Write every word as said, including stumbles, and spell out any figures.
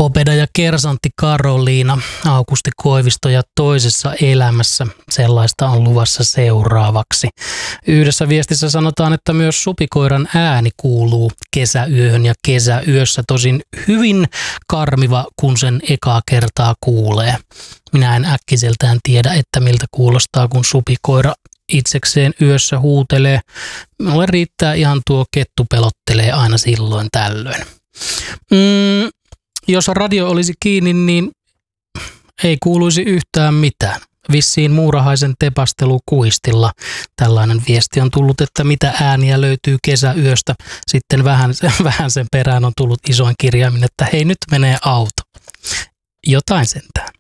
Popedaja kersantti Karoliina, Aukusti Koivisto ja toisessa elämässä. Sellaista on luvassa seuraavaksi. Yhdessä viestissä sanotaan, että myös supikoiran ääni kuuluu kesäyöhön ja kesäyössä. Tosin hyvin karmiva, kun sen ekaa kertaa kuulee. Minä en äkkiseltään tiedä, että miltä kuulostaa, kun supikoira itsekseen yössä huutelee. Mulle riittää ihan tuo kettu pelottelee aina silloin tällöin. Mm, jos radio olisi kiinni, niin ei kuuluisi yhtään mitään. Vissiin Muurahaisen tepastelu kuistilla. Tällainen viesti on tullut, että mitä ääniä löytyy kesäyöstä. Sitten vähän, vähän sen perään on tullut isoin kirjaimin, että hei, nyt menee auto. Jotain sentään.